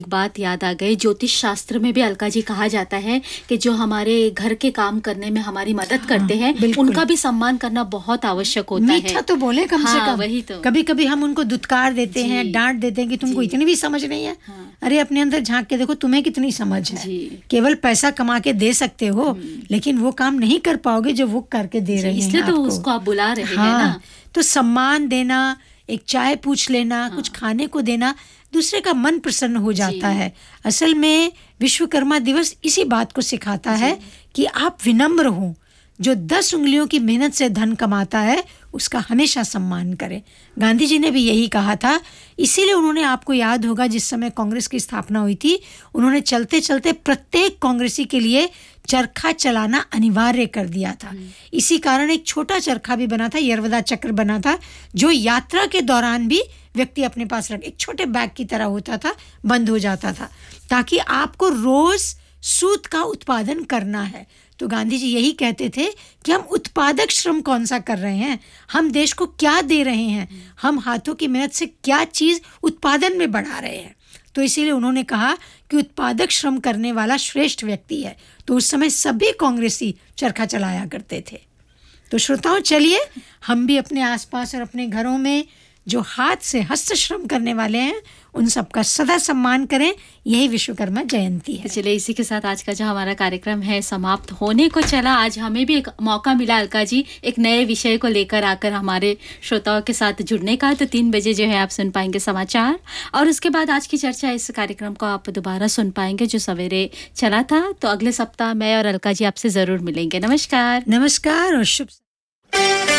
बात याद आ गई, ज्योतिष शास्त्र में भी अलका जी कहा जाता है कि जो हमारे घर के काम करने में हमारी मदद करते हैं, उनका भी सम्मान करना बहुत आवश्यक होता है। मीठा तो बोले कम से कम। वही तो। कभी कभी हम उनको दुत्कार देते हैं, डांट देते हैं कि तुमको इतनी भी समझ नहीं है। अरे अपने अंदर झांक के देखो, तुम्हें कितनी समझ है। केवल पैसा कमा के दे सकते हो, लेकिन वो काम नहीं कर पाओगे जो वो करके दे रहे हैं। इसलिए तो उसको आप बुला रहे हैं ना। तो सम्मान देना, एक चाय पूछ लेना, कुछ खाने को देना, दूसरे का मन प्रसन्न हो जाता है। असल में विश्वकर्मा दिवस इसी बात को सिखाता है कि आप विनम्र हो। जो 10 उंगलियों की मेहनत से धन कमाता है उसका हमेशा सम्मान करें। गांधी जी ने भी यही कहा था। इसीलिए उन्होंने, आपको याद होगा, जिस समय कांग्रेस की स्थापना हुई थी, उन्होंने चलते चलते प्रत्येक कांग्रेसी के लिए चरखा चलाना अनिवार्य कर दिया था। इसी कारण एक छोटा चरखा भी बना था, यरवदा चक्र बना था, जो यात्रा के दौरान भी व्यक्ति अपने पास रख, एक छोटे बैग की तरह होता था, बंद हो जाता था, ताकि आपको रोज सूत का उत्पादन करना है। तो गांधी जी यही कहते थे कि हम उत्पादक श्रम कौन सा कर रहे हैं, हम देश को क्या दे रहे हैं, हम हाथों की मेहनत से क्या चीज उत्पादन में बढ़ा रहे हैं। तो इसीलिए उन्होंने कहा कि उत्पादक श्रम करने वाला श्रेष्ठ व्यक्ति है। तो उस समय सभी कांग्रेसी चरखा चलाया करते थे। तो श्रोताओं, चलिए हम भी अपने आसपास और अपने घरों में जो हाथ से हस्त श्रम करने वाले हैं उन सबका सदा सम्मान करें। यही विश्वकर्मा जयंती है। तो चलिए, इसी के साथ आज का जो हमारा कार्यक्रम है समाप्त होने को चला। आज हमें भी एक मौका मिला अलका जी एक नए विषय को लेकर आकर हमारे श्रोताओं के साथ जुड़ने का। तो 3 बजे जो है आप सुन पाएंगे समाचार, और उसके बाद आज की चर्चा, इस कार्यक्रम को आप दोबारा सुन पाएंगे जो सवेरे चला था। तो अगले सप्ताह मैं और अलका जी आपसे जरूर मिलेंगे। नमस्कार। नमस्कार और शुभ